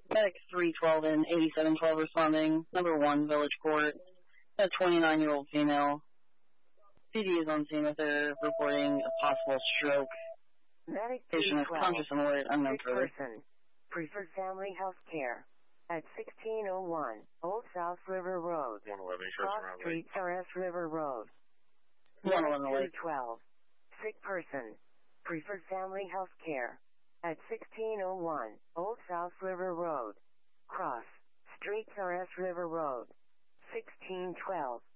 Medic 312 and 8712 responding. Number 1, Village Court. A 29-year-old female. PD is on scene with her, reporting a possible stroke. Medic Patient is conscious and alert. Unknown further. person. Preferred Family Health Care. At 1601 Old South River Road. 111 Cross Street, RS River Road. 111 Lake. 212. Sick person. Preferred Family Health Care. At 1601 Old South River Road. Cross Street, RS River Road. 1612.